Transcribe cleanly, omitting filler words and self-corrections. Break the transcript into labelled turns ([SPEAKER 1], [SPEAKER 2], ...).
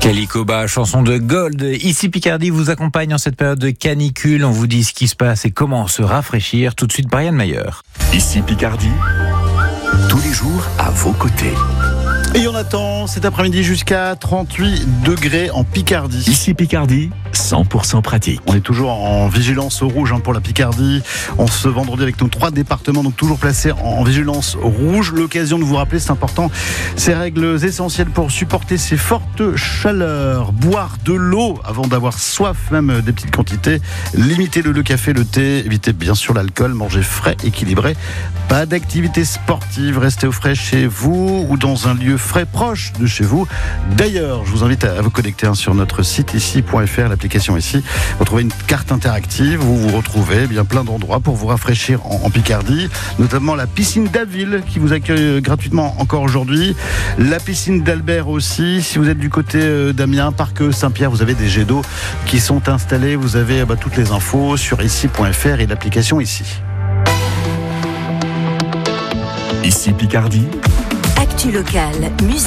[SPEAKER 1] Calicoba, chanson de Gold. Ici Picardie vous accompagne en cette période de canicule. On vous dit ce qui se passe et comment se rafraîchir. Tout de suite, Brian Mayer.
[SPEAKER 2] Ici Picardie, tous les jours à vos côtés.
[SPEAKER 3] Et on attend cet après-midi jusqu'à 38 degrés en Picardie.
[SPEAKER 2] Ici Picardie, 100% pratique.
[SPEAKER 3] On est toujours en vigilance au rouge pour la Picardie. On se vendredi avec nos 3 départements, donc toujours placés en vigilance rouge. L'occasion de vous rappeler, c'est important, ces règles essentielles pour supporter ces fortes chaleurs. Boire de l'eau avant d'avoir soif, même des petites quantités. Limitez le café, le thé. Évitez bien sûr l'alcool. Manger frais, équilibré. Pas d'activité sportive. Restez au frais chez vous ou dans un lieu frais proche de chez vous. D'ailleurs, je vous invite à vous connecter sur notre site ici.fr, l'application ici. Vous trouvez une carte interactive où vous retrouvez bien plein d'endroits pour vous rafraîchir en Picardie, notamment la piscine d'Aville qui vous accueille gratuitement encore aujourd'hui. La piscine d'Albert aussi. Si vous êtes du côté d'Amiens, Parc Saint-Pierre, vous avez des jets d'eau qui sont installés. Vous avez toutes les infos sur ici.fr et l'application ici.
[SPEAKER 2] Ici Picardie.
[SPEAKER 4] Actu locale, musique.